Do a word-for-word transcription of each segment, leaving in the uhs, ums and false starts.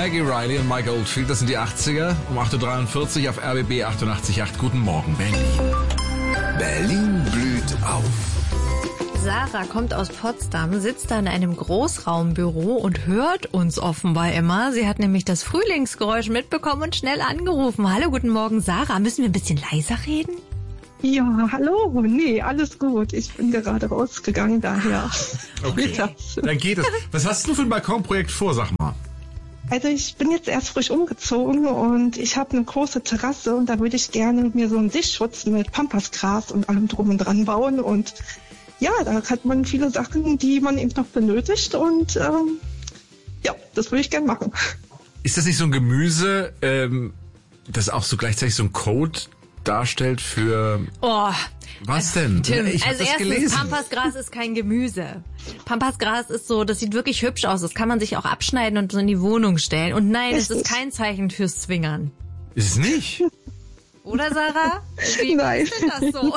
Maggie Riley und Mike Oldfield, das sind die achtziger. Um acht Uhr dreiundvierzig auf R B B achtundachtzig Komma acht. Guten Morgen, Berlin. Berlin blüht auf. Sarah kommt aus Potsdam, sitzt da in einem Großraumbüro und hört uns offenbar immer. Sie hat nämlich das Frühlingsgeräusch mitbekommen und schnell angerufen. Hallo, guten Morgen, Sarah. Müssen wir ein bisschen leiser reden? Ja, hallo. Nee, alles gut. Ich bin gerade rausgegangen, daher. Okay, dann geht es. Was hast du für ein Balkonprojekt vor, sag mal? Also ich bin jetzt erst frisch umgezogen und ich habe eine große Terrasse und da würde ich gerne mir so einen Sichtschutz mit Pampasgras und allem drum und dran bauen. Und ja, da hat man viele Sachen, die man eben noch benötigt und ähm, ja, das würde ich gerne machen. Ist das nicht so ein Gemüse, ähm, das auch so gleichzeitig so ein Code darstellt für... Oh, was denn? Tim, ich hab also das erstens, gelesen. Pampasgras ist kein Gemüse. Pampasgras ist so, das sieht wirklich hübsch aus. Das kann man sich auch abschneiden und so in die Wohnung stellen. Und nein, es ist kein Zeichen fürs Zwingern. Ist es nicht? Oder, Sarah? Wie Nein. ist denn das so?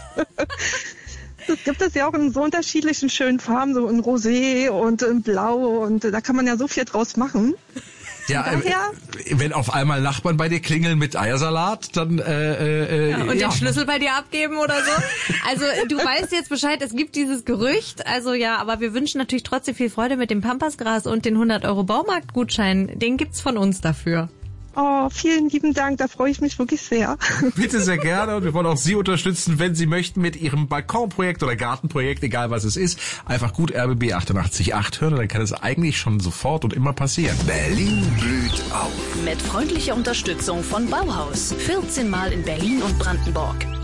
Es gibt es ja auch in so unterschiedlichen schönen Farben, so in Rosé und in Blau und da kann man ja so viel draus machen. Ja, äh, wenn auf einmal Nachbarn bei dir klingeln mit Eiersalat, dann äh, äh, ja, und ja. den Schlüssel bei dir abgeben oder so. Also du weißt jetzt Bescheid, es gibt dieses Gerücht. Also ja, aber wir wünschen natürlich trotzdem viel Freude mit dem Pampasgras und den hundert Euro Baumarktgutschein. Den gibt's von uns dafür. Oh, vielen lieben Dank, da freue ich mich wirklich sehr. Bitte sehr gerne und wir wollen auch Sie unterstützen, wenn Sie möchten, mit Ihrem Balkonprojekt oder Gartenprojekt, egal was es ist. Einfach gut R B B achtundachtzig Komma acht hören und dann kann es eigentlich schon sofort und immer passieren. Berlin blüht auf. Mit freundlicher Unterstützung von Bauhaus. vierzehn Mal in Berlin und Brandenburg.